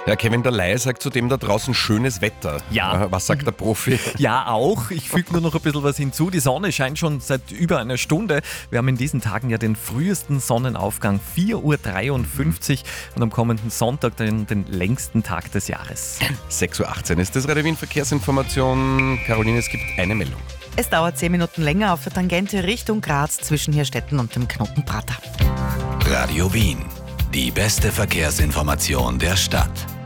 Ja, Kevin Daley sagt zudem da draußen schönes Wetter. Ja. Was sagt der Profi? Ja, auch. Ich füge nur noch ein bisschen was hinzu. Die Sonne scheint schon seit über einer Stunde. Wir haben in diesen Tagen ja den frühesten Sonnenaufgang, 4:53 Uhr, und am kommenden Sonntag den längsten Tag des Jahres. 6:18 Uhr ist das Radio Wien Verkehrsinformation. Caroline, es gibt eine Meldung. Es dauert 10 Minuten länger auf der Tangente Richtung Graz zwischen Hirstetten und dem Knoten Prater. Radio Wien. Die beste Verkehrsinformation der Stadt.